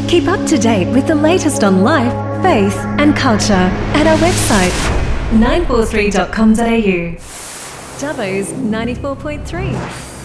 Keep up to date with the latest on life, faith and culture at our website 943.com.au. Dubbo's 94.3.